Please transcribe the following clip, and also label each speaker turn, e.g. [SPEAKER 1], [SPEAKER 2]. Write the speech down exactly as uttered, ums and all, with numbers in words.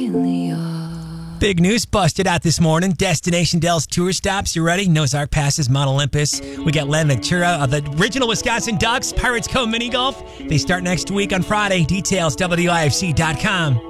[SPEAKER 1] Big news busted out this morning. Destination Del's tour stops. You ready? Ozark Passes, Mount Olympus. We got Len Ventura of the original Wisconsin Ducks, Pirates Cove Mini Golf. They start next week on Friday. Details, W I F C dot com.